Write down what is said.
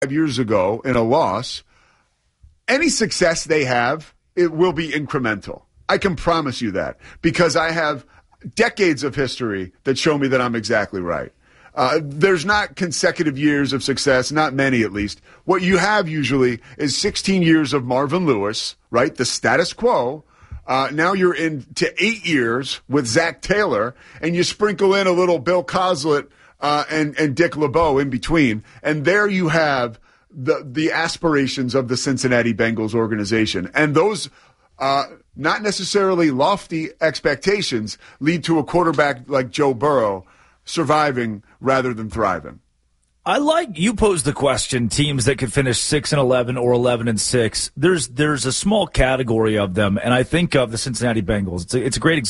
years ago in a loss, any success they have, it will be incremental. I can promise you that because I have decades of history that show me that I'm exactly right. There's not consecutive years of success, not many at least. What you have usually is 16 years of Marvin Lewis, right? The status quo. Now you're into 8 years with Zach Taylor, and you sprinkle in a little Bill Coslett and Dick LeBeau in between. And there you have the aspirations of the Cincinnati Bengals organization. And those not necessarily lofty expectations lead to a quarterback like Joe Burrow surviving rather than thriving. I like you posed the question, teams that could finish 6-11 or 11-6. There's a small category of them, and I think of the Cincinnati Bengals. It's a great example.